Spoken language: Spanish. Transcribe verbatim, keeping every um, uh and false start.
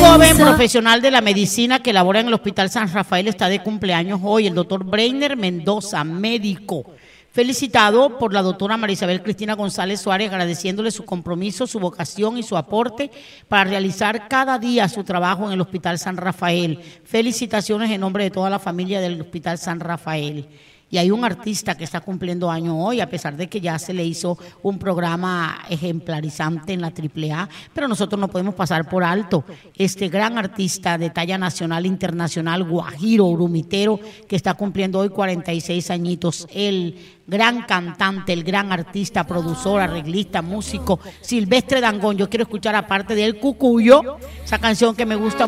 joven profesional de la medicina que labora en el Hospital San Rafael está de cumpleaños hoy, el doctor Breiner Mendoza, médico. Felicitado por la doctora María Isabel Cristina González Suárez, agradeciéndole su compromiso, su vocación y su aporte para realizar cada día su trabajo en el Hospital San Rafael. Felicitaciones en nombre de toda la familia del Hospital San Rafael. Y hay un artista que está cumpliendo año hoy, a pesar de que ya se le hizo un programa ejemplarizante en la triple A, pero nosotros no podemos pasar por alto este gran artista de talla nacional, internacional, guajiro, urumitero, que está cumpliendo hoy cuarenta y seis añitos, el gran cantante, el gran artista, productor, arreglista, músico, Silvestre Dangond. Yo quiero escuchar aparte de él, Cucuyo, esa canción que me gusta